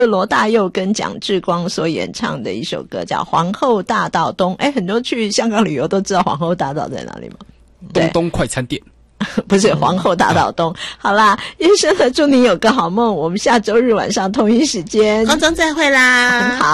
罗大佑跟蒋志光所演唱的一首歌叫《皇后大道东》。很多去香港旅游都知道皇后大道在哪里吗？ 东东快餐店。 不是皇后大道东。好啦，医生呢，祝你有个好梦，我们下周日晚上同一时间空中再会啦。 好。